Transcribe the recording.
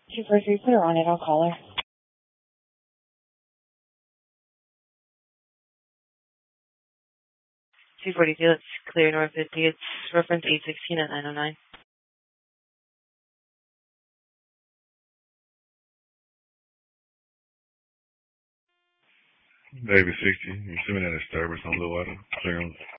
243, put her on it. I'll call her. 242, let's clear north 50. It's reference 816 at 909. Baby 60, you're assuming that disturbance on Blue Water. Clear on